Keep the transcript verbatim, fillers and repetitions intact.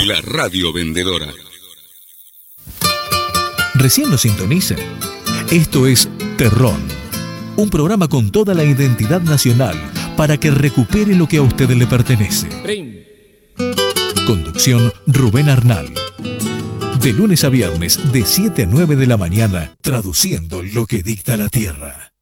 La radio vendedora. Recién lo sintoniza. Esto es Terrón, un programa con toda la identidad nacional para que recupere lo que a usted le pertenece. Conducción Rubén Arnal. De lunes a viernes, de siete a nueve de la mañana, traduciendo lo que dicta la tierra.